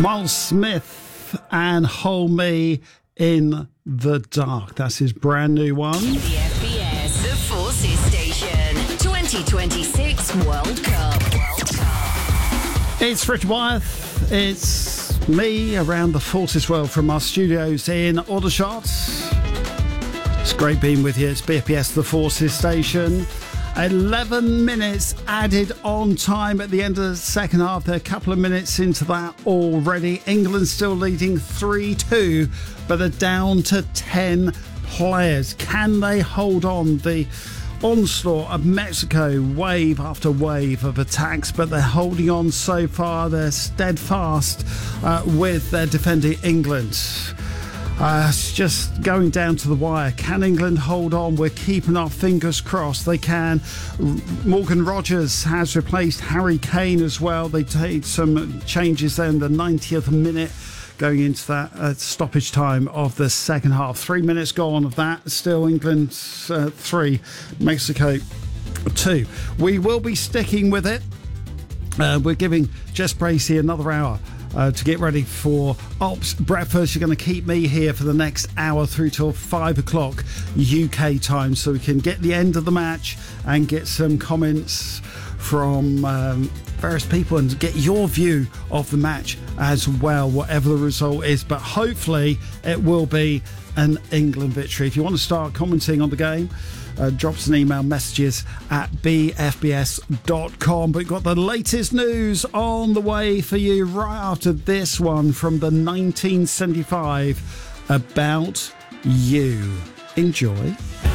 Miles Smith and Hold Me in the Dark. That's his brand new one. The FBS, the Forces Station, 2026 World Cup. It's Richard Wyeth. It's me around the Forces world from our studios in Aldershot. It's great being with you. It's BFBS, the Forces Station. 11 minutes added on time at the end of the second half. They're a couple of minutes into that already. England still leading 3-2, but they're down to 10 players. Can they hold on? The onslaught of Mexico, wave after wave of attacks, but they're holding on so far. They're steadfast with their defending England. It's just going down to the wire. Can England hold on? We're keeping our fingers crossed they can. Morgan Rogers has replaced Harry Kane as well. They made some changes there in the 90th minute going into that stoppage time of the second half. 3 minutes gone of that. Still England 3, Mexico 2. We will be sticking with it. We're giving Jess Bracey another hour to get ready for Ops Breakfast. You're going to keep me here for the next hour through till 5 o'clock UK time, so we can get the end of the match and get some comments from various people and get your view of the match as well, whatever the result is. But hopefully it will be an England victory. If you want to start commenting on the game, drop us an email, messages at bfbs.com. But we've got the latest news on the way for you right after this one from the 1975 About You. Enjoy.